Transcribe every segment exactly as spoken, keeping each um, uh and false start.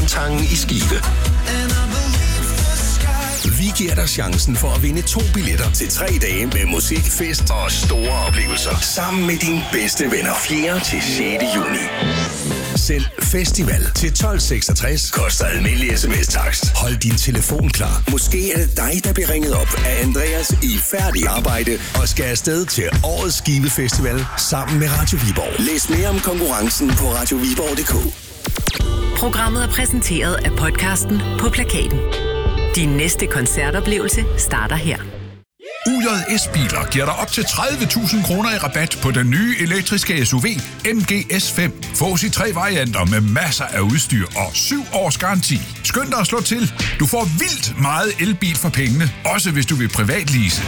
Grøntangen i Skive. Vi giver dig chancen for at vinde to billetter til tre dage med musik, fest og store oplevelser. Sammen med dine bedste venner. fjerde til sjette juni. Send festival til tolv seksogtres. Koster almindelig sms-takst. Hold din telefon klar. Måske er det dig, der bliver ringet op af Andreas i færdig arbejde og skal afsted til årets Skive Festival sammen med Radio Viborg. Læs mere om konkurrencen på radio viborg punktum d k. Programmet er præsenteret af podcasten På Plakaten. Din næste koncertoplevelse starter her. U J S-biler giver dig op til tredive tusind kroner i rabat på den nye elektriske S U V M G S fem. Fås i tre varianter med masser af udstyr og syv års garanti. Skynd dig at slå til. Du får vildt meget elbil for pengene, også hvis du vil privatlease.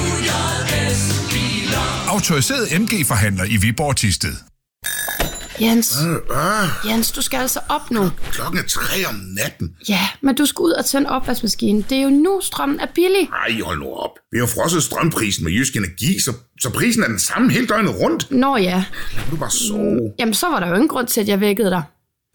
Autoriseret M G-forhandler i Viborg Thisted. Jens, øh, øh. Jens, du skal altså op nu. Klokken er tre om natten. Ja, men du skal ud og tænde opvaskemaskinen. Det er jo nu, strømmen er billig. Ej, hold nu op. Vi har frosset strømprisen med Jysk Energi, så, så prisen er den samme hele døgnet rundt. Nå ja. Lad du bare sove. Jamen, så var der jo ingen grund til, at jeg vækkede dig.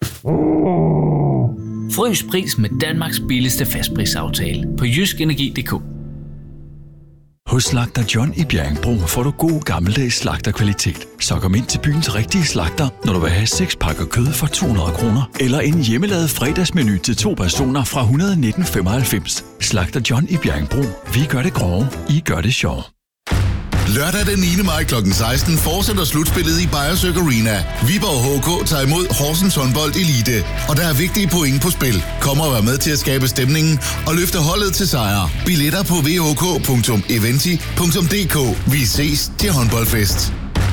Frys pris med Danmarks billigste fastprisaftale på jysk energi punktum d k. Hos Slagter John i Bjerringbro får du god gammeldags slagterkvalitet. Så kom ind til byens rigtige slagter, når du vil have seks pakker kød for to hundrede kroner. Eller en hjemmelavet fredagsmenu til to personer fra et hundrede og nitten komma femoghalvfems. Slagter John i Bjerringbro. Vi gør det grove, I gør det sjov. Lørdag den niende maj klokken seksten fortsætter slutspillet i Beyersøk Arena. Viborg H K tager imod Horsens Håndbold Elite, og der er vigtige point på spil. Kom og vær med til at skabe stemningen og løfte holdet til sejr. Billetter på v h k punktum eventi punktum d k. Vi ses til håndboldfest.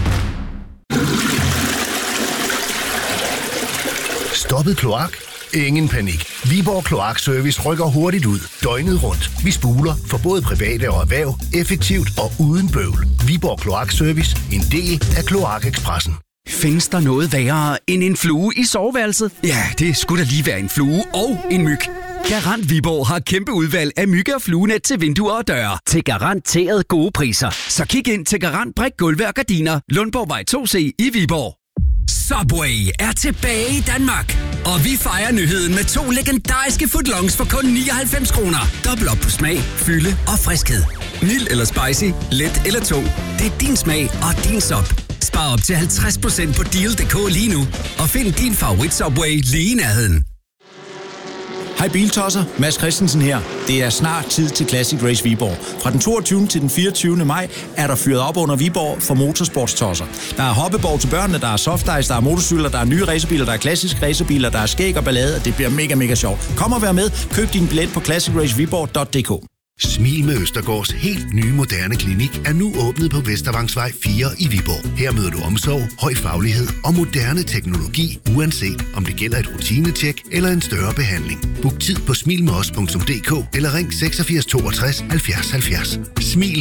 Stoppet kloak? Ingen panik. Viborg Kloakservice rykker hurtigt ud, døgnet rundt. Vi spuler for både private og erhverv, effektivt og uden bøvl. Viborg Kloakservice, en del af Kloakekspressen. Findes der noget værre end en flue i soveværelset? Ja, det skulle da lige være en flue og en myg. Garant Viborg har kæmpe udvalg af mygge- og fluenet til vinduer og døre. Til garanteret gode priser. Så kig ind til Garant Brik Gulve og Gardiner, Lundborgvej to C i Viborg. Subway er tilbage i Danmark, og vi fejrer nyheden med to legendariske footlongs for kun nioghalvfems kroner. Dobbelt op på smag, fylde og friskhed. Mild eller spicy, let eller to. Det er din smag og din sub. Spar op til halvtreds procent på deal punktum d k lige nu, og find din favorit Subway lige i nærheden. Hej Biltosser, Mads Christensen her. Det er snart tid til Classic Race Viborg. Fra den toogtyvende til den fireogtyvende maj er der fyret op under Viborg for motorsportstosser. Der er hoppeborg til børnene, der er softice, der er motorcykler, der er nye racerbiler, der er klassiske racerbiler, der er skæg og ballade, og det bliver mega, mega sjovt. Kom og vær med. Køb din billet på classic race viborg punktum d k. Smil med Østergaards helt nye moderne klinik er nu åbnet på Vestervangsvej fire i Viborg. Her møder du omsorg, høj faglighed og moderne teknologi, uanset om det gælder et rutinetjek eller en større behandling. Book tid på smil med os punktum d k eller ring seksogfirs toogtres halvfjerds halvfjerds. Smil